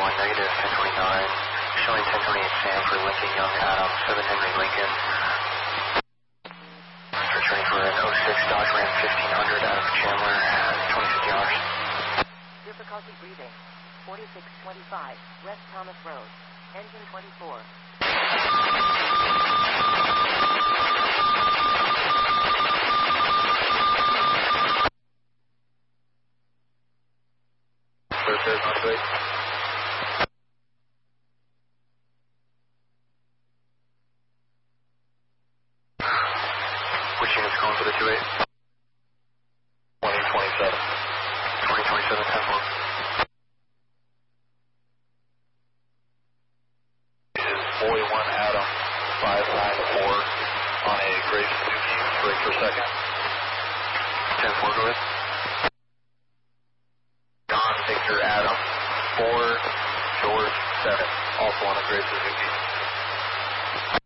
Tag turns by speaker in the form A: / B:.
A: negative 1029, showing 1028 Sam for Lincoln Young Adam, 7 Henry Lincoln. Returning for an 06 Dodge Ram 1500 out of Chandler at 2050 hours.
B: Difficulty breathing, 4625, West Thomas Road, engine 24.
A: Which unit's calling for the 28? 2027. 2027, 10-4. This is Boy 1 Adam, 594 on a Gray Suzuki, break per second. 10-4, go ahead. Don Victor Adam, 4 George 7, also on a Gray Suzuki.